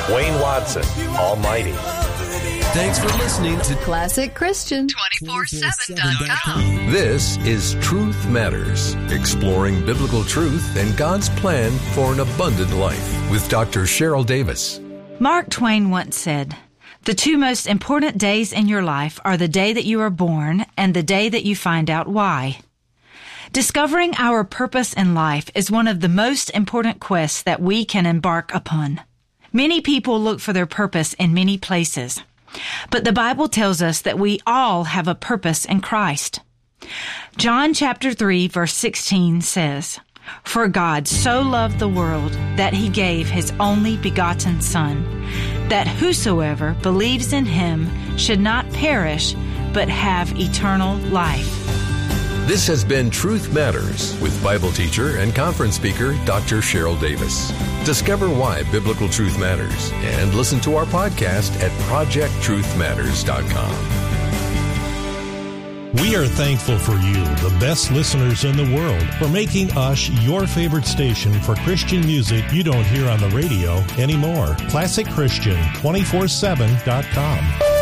Wayne Watson, Almighty. Thanks for listening to Classic Christian 247.com. This is Truth Matters, exploring biblical truth and God's plan for an abundant life with Dr. Cheryl Davis. Mark Twain once said, "The two most important days in your life are the day that you are born and the day that you find out why." Discovering our purpose in life is one of the most important quests that we can embark upon. Many people look for their purpose in many places, but the Bible tells us that we all have a purpose in Christ. John chapter 3 verse 16 says, "For God so loved the world that he gave his only begotten Son, that whosoever believes in him should not perish, but have eternal life." This has been Truth Matters with Bible teacher and conference speaker Dr. Cheryl Davis. Discover why biblical truth matters and listen to our podcast at projecttruthmatters.com. We are thankful for you, the best listeners in the world, for making us your favorite station for Christian music you don't hear on the radio anymore. ClassicChristian247.com.